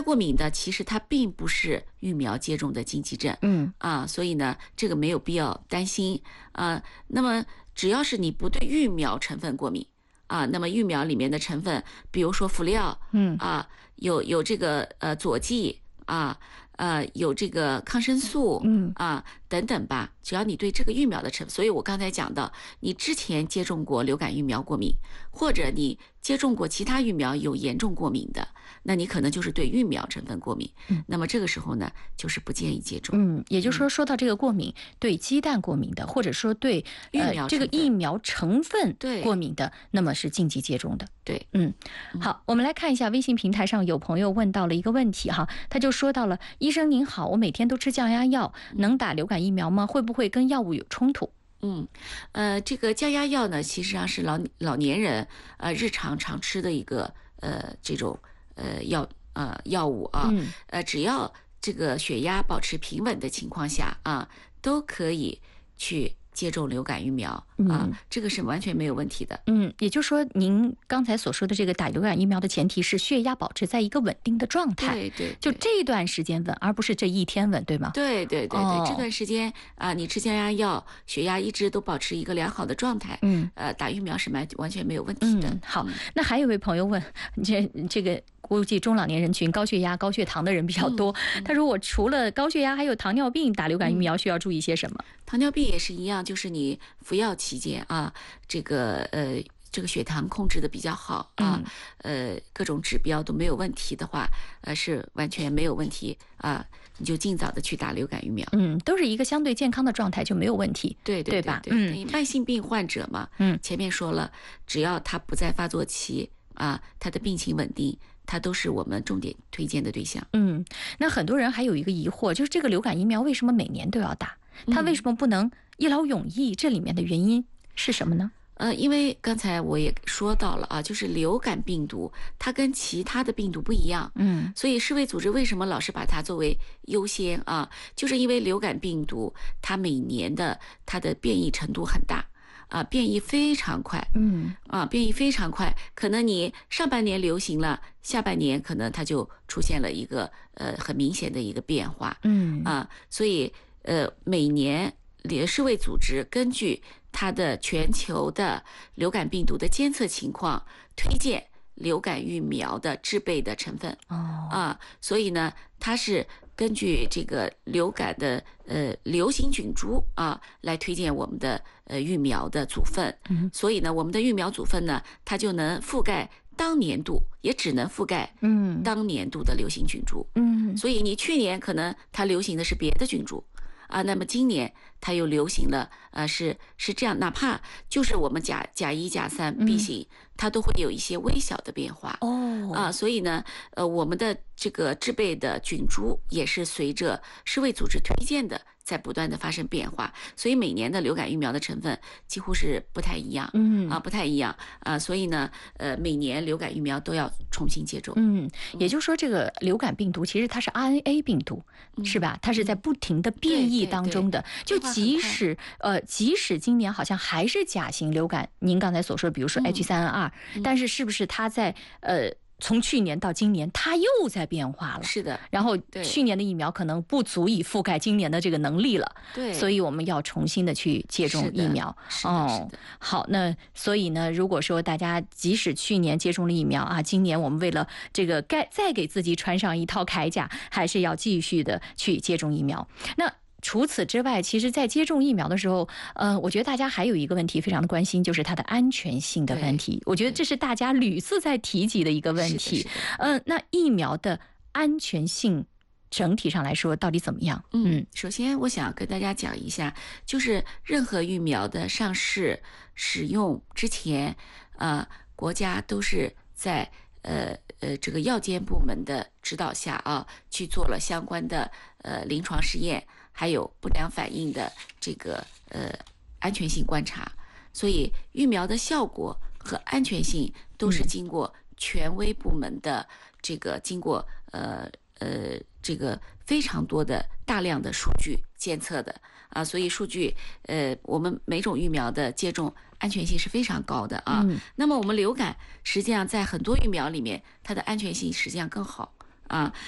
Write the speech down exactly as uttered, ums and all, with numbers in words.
发过敏的，其实它并不是疫苗接种的禁忌症， 嗯啊，所以呢，这个没有必要担心啊。那么只要是你不对疫苗成分过敏啊，那么疫苗里面的成分，比如说辅料， 嗯啊，有有这个呃佐剂啊。呃，有这个抗生素， 嗯啊等等吧，只要你对这个疫苗的成分，所以我刚才讲到，你之前接种过流感疫苗过敏，或者你接种过其他疫苗有严重过敏的，那你可能就是对疫苗成分过敏。 嗯， 那么这个时候呢，就是不建议接种。 嗯，也就是说，说到这个过敏，对鸡蛋过敏的，或者说对疫苗呃这个疫苗成分对过敏的，那么是禁忌接种的。 对， 嗯，好，我们来看一下微信平台上有朋友问到了一个问题哈，他就说到了：医生您好，我每天都吃降压药，能打流感疫苗吗？会不会跟药物有冲突？ 嗯，呃，这个降压药呢，其实上是老老年人呃日常常吃的一个呃这种呃药呃药物啊， 嗯呃，只要这个血压保持平稳的情况下啊，都可以去接种流感疫苗啊， 嗯这个是完全没有问题的。 嗯，也就是说，您刚才所说的这个打流感疫苗的前提是血压保持在一个稳定的状态， 对对， 就这段时间稳，而不是这一天稳，对吗？ 对对对对， 哦这段时间啊，你吃降压药，血压一直都保持一个良好的状态， 嗯呃，打疫苗是完完全没有问题的。 嗯，好，那还有一位朋友问，这这个估计中老年人群高血压、高血糖的人比较多。 嗯他说，我除了高血压，还有糖尿病，打流感疫苗需要注意些什么？ 糖尿病也是一样，就是你服药期间啊，这个呃。这个血糖控制的比较好啊，呃，各种指标都没有问题的话，呃，是完全没有问题啊，你就尽早的去打流感疫苗。 嗯，都是一个相对健康的状态就没有问题， 对对对吧？ 对， 嗯， 等于慢性病患者嘛， 嗯， 前面说了，只要他不在发作期啊，他的病情稳定，他都是我们重点推荐的对象。 嗯，那很多人还有一个疑惑，就是这个流感疫苗为什么每年都要打？它为什么不能一劳永逸？这里面的原因是什么呢？ 呃，因为刚才我也说到了啊，就是流感病毒它跟其他的病毒不一样， 嗯， 所以世卫组织为什么老是把它作为优先啊？就是因为流感病毒它每年的它的变异程度很大啊，变异非常快， 嗯啊，变异非常快，可能你上半年流行了，下半年可能它就出现了一个呃很明显的一个变化， 嗯啊，所以呃每年世卫组织根据它的全球的流感病毒的监测情况，推荐流感疫苗的制备的成分。 哦啊，所以呢，它是根据这个流感的呃流行菌株啊来推荐我们的呃疫苗的组分。 嗯， 所以呢，我们的疫苗组分呢，它就能覆盖当年度，也只能覆盖嗯当年度的流行菌株。 嗯所以你去年可能它流行的是别的菌株。啊，那么今年它又流行了，呃，是是这样，哪怕就是我们甲甲一、甲三、B 型，它都会有一些微小的变化。 哦啊，所以呢，呃，我们的这个制备的菌株也是随着世卫组织推荐的，在不断的发生变化，所以每年的流感疫苗的成分几乎是不太一样， 嗯啊，不太一样啊，所以呢，呃，每年流感疫苗都要重新接种。 嗯，也就是说，这个流感病毒其实它是 R N A 病毒，是吧？它是在不停的变异当中的。就即使呃，即使今年好像还是甲型流感，您刚才所说的，比如说 H 三 N 二，但是是不是它在呃？从去年到今年，它又在变化了。 是的， 然后去年的疫苗可能不足以覆盖今年的这个能力了。 对， 所以我们要重新的去接种疫苗。 是的，是的。哦， 好，那所以呢，如果说大家即使去年接种了疫苗啊，今年我们为了这个该再给自己穿上一套铠甲，还是要继续的去接种疫苗。那除此之外，其实在接种疫苗的时候，呃，我觉得大家还有一个问题非常的关心，就是它的安全性的问题。我觉得这是大家屡次在提及的一个问题。嗯、呃，那疫苗的安全性整体上来说到底怎么样？ 嗯，首先我想跟大家讲一下，就是任何疫苗的上市使用之前，呃，国家都是在呃呃这个药监部门的指导下啊，去做了相关的呃临床试验。还有不良反应的这个呃安全性观察，所以疫苗的效果和安全性都是经过权威部门的这个经过呃呃这个非常多的大量的数据监测的啊，所以数据呃我们每种疫苗的接种安全性是非常高的啊。 嗯、 那么我们流感实际上在很多疫苗里面，它的安全性实际上更好啊。